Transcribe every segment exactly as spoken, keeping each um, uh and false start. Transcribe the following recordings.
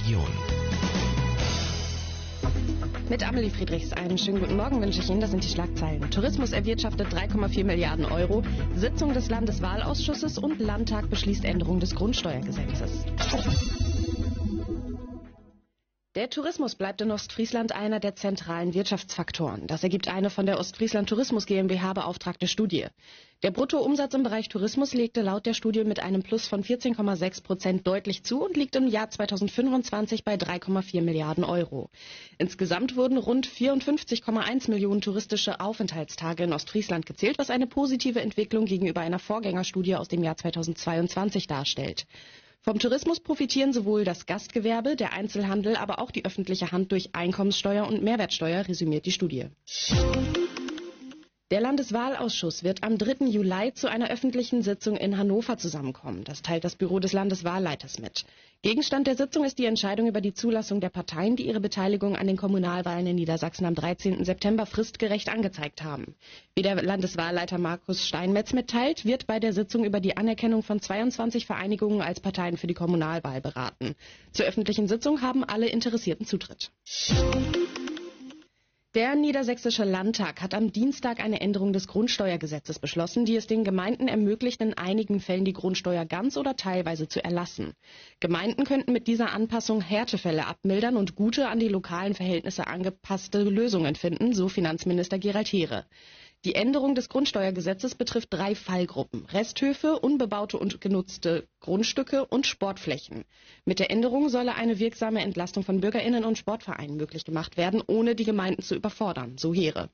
Region. Mit Amelie Friedrichs einen schönen guten Morgen wünsche ich Ihnen. Das sind die Schlagzeilen. Tourismus erwirtschaftet drei Komma vier Milliarden Euro. Sitzung des Landeswahlausschusses und Landtag beschließt Änderung des Grundsteuergesetzes. Der Tourismus bleibt in Ostfriesland einer der zentralen Wirtschaftsfaktoren. Das ergibt eine von der Ostfriesland Tourismus GmbH beauftragte Studie. Der Bruttoumsatz im Bereich Tourismus legte laut der Studie mit einem Plus von vierzehn Komma sechs Prozent deutlich zu und liegt im Jahr zweitausendfünfundzwanzig bei drei Komma vier Milliarden Euro. Insgesamt wurden rund vierundfünfzig Komma eins Millionen touristische Aufenthaltstage in Ostfriesland gezählt, was eine positive Entwicklung gegenüber einer Vorgängerstudie aus dem Jahr zweitausendzweiundzwanzig darstellt. Vom Tourismus profitieren sowohl das Gastgewerbe, der Einzelhandel, aber auch die öffentliche Hand durch Einkommenssteuer und Mehrwertsteuer, resümiert die Studie. Der Landeswahlausschuss wird am dritten Juli zu einer öffentlichen Sitzung in Hannover zusammenkommen. Das teilt das Büro des Landeswahlleiters mit. Gegenstand der Sitzung ist die Entscheidung über die Zulassung der Parteien, die ihre Beteiligung an den Kommunalwahlen in Niedersachsen am dreizehnten September fristgerecht angezeigt haben. Wie der Landeswahlleiter Markus Steinmetz mitteilt, wird bei der Sitzung über die Anerkennung von zweiundzwanzig Vereinigungen als Parteien für die Kommunalwahl beraten. Zur öffentlichen Sitzung haben alle Interessierten Zutritt. Der Niedersächsische Landtag hat am Dienstag eine Änderung des Grundsteuergesetzes beschlossen, die es den Gemeinden ermöglicht, in einigen Fällen die Grundsteuer ganz oder teilweise zu erlassen. Gemeinden könnten mit dieser Anpassung Härtefälle abmildern und gute, an die lokalen Verhältnisse angepasste Lösungen finden, so Finanzminister Gerald Heere. Die Änderung des Grundsteuergesetzes betrifft drei Fallgruppen: Resthöfe, unbebaute und genutzte Grundstücke und Sportflächen. Mit der Änderung solle eine wirksame Entlastung von BürgerInnen und Sportvereinen möglich gemacht werden, ohne die Gemeinden zu überfordern, so Heere.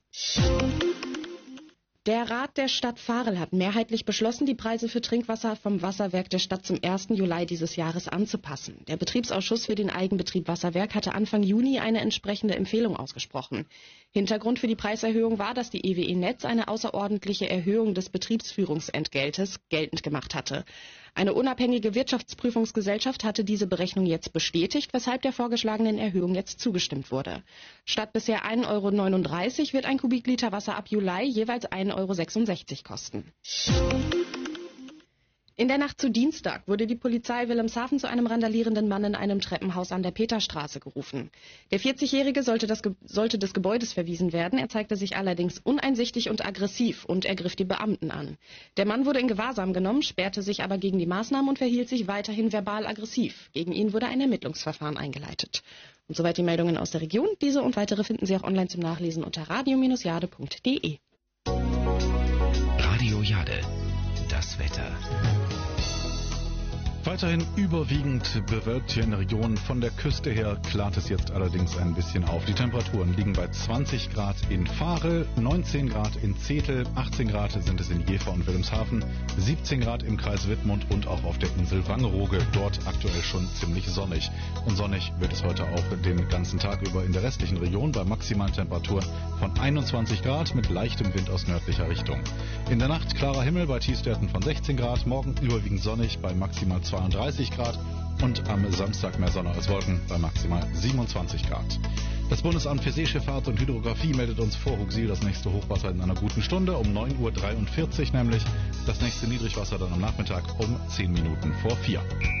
Der Rat der Stadt Varel hat mehrheitlich beschlossen, die Preise für Trinkwasser vom Wasserwerk der Stadt zum ersten Juli dieses Jahres anzupassen. Der Betriebsausschuss für den Eigenbetrieb Wasserwerk hatte Anfang Juni eine entsprechende Empfehlung ausgesprochen. Hintergrund für die Preiserhöhung war, dass die E W E Netz eine außerordentliche Erhöhung des Betriebsführungsentgeltes geltend gemacht hatte. Eine unabhängige Wirtschaftsprüfungsgesellschaft hatte diese Berechnung jetzt bestätigt, weshalb der vorgeschlagenen Erhöhung jetzt zugestimmt wurde. Statt bisher ein Euro neununddreißig wird ein Kubikliter Wasser ab Juli jeweils ein Euro sechsundsechzig kosten. In der Nacht zu Dienstag wurde die Polizei Wilhelmshaven zu einem randalierenden Mann in einem Treppenhaus an der Peterstraße gerufen. Der vierzigjährige sollte, das Ge- sollte des Gebäudes verwiesen werden. Er zeigte sich allerdings uneinsichtig und aggressiv und ergriff die Beamten an. Der Mann wurde in Gewahrsam genommen, sperrte sich aber gegen die Maßnahmen und verhielt sich weiterhin verbal aggressiv. Gegen ihn wurde ein Ermittlungsverfahren eingeleitet. Und soweit die Meldungen aus der Region. Diese und weitere finden Sie auch online zum Nachlesen unter radio Bindestrich jade Punkt de. Radio Jade. Das Wetter. Weiterhin überwiegend bewölkt hier in der Region. Von der Küste her klart es jetzt allerdings ein bisschen auf. Die Temperaturen liegen bei zwanzig Grad in Varel, neunzehn Grad in Zetel, achtzehn Grad sind es in Jever und Wilhelmshaven, siebzehn Grad im Kreis Wittmund und auch auf der Insel Wangerooge. Dort aktuell schon ziemlich sonnig. Und sonnig wird es heute auch den ganzen Tag über in der restlichen Region bei maximalen Temperaturen von einundzwanzig Grad mit leichtem Wind aus nördlicher Richtung. In der Nacht klarer Himmel bei Tiefstwerten von sechzehn Grad, morgen überwiegend sonnig bei maximal zweiunddreißig Grad und am Samstag mehr Sonne als Wolken bei maximal siebenundzwanzig Grad. Das Bundesamt für Seeschifffahrt und Hydrographie meldet uns vor Huxil das nächste Hochwasser in einer guten Stunde, um neun Uhr dreiundvierzig nämlich. Das nächste Niedrigwasser dann am Nachmittag um zehn Minuten vor vier.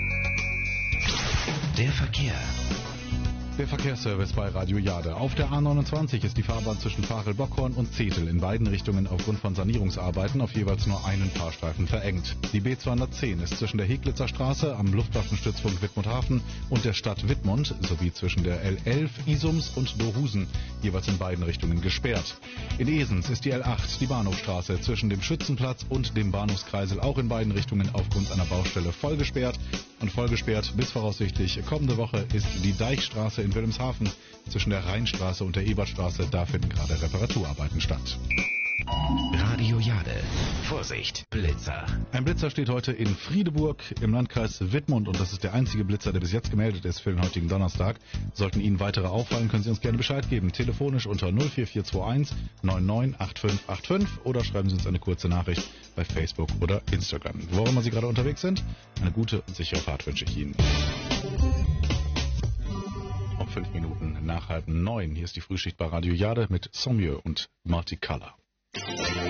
Der Verkehr. Der Verkehrsservice bei Radio Jade. Auf der A neunundzwanzig ist die Fahrbahn zwischen Varel-Bockhorn und Zetel in beiden Richtungen aufgrund von Sanierungsarbeiten auf jeweils nur einen Fahrstreifen verengt. Die B zweihundertzehn ist zwischen der Heglitzer Straße am Luftwaffenstützpunkt Wittmund-Hafen und der Stadt Wittmund sowie zwischen der L elf, Isums und Dohusen jeweils in beiden Richtungen gesperrt. In Esens ist die L acht, die Bahnhofstraße, zwischen dem Schützenplatz und dem Bahnhofskreisel auch in beiden Richtungen aufgrund einer Baustelle voll gesperrt. Und voll gesperrt bis voraussichtlich kommende Woche ist die Deichstraße in Wilhelmshaven zwischen der Rheinstraße und der Ebertstraße. Da finden gerade Reparaturarbeiten statt. Radio Jade. Vorsicht, Blitzer. Ein Blitzer steht heute in Friedeburg im Landkreis Wittmund und das ist der einzige Blitzer, der bis jetzt gemeldet ist für den heutigen Donnerstag. Sollten Ihnen weitere auffallen, können Sie uns gerne Bescheid geben. Telefonisch unter null vier vier zwei eins neun neun acht fünf acht fünf oder schreiben Sie uns eine kurze Nachricht bei Facebook oder Instagram. Wo auch immer Sie gerade unterwegs sind, eine gute und sichere Fahrt wünsche ich Ihnen. Um fünf Minuten nach halb neun. Hier ist die Frühschicht bei Radio Jade mit Sommieu und Multicolor.